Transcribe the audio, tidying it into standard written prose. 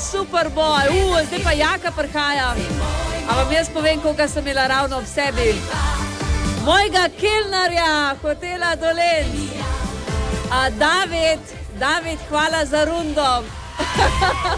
super boj. Zdaj pa Jaka prihaja. A vam jaz povem, koga sem imela ravno ob sebi. Mojega kelnarja hotela Dolenc. David, hvala za rundo.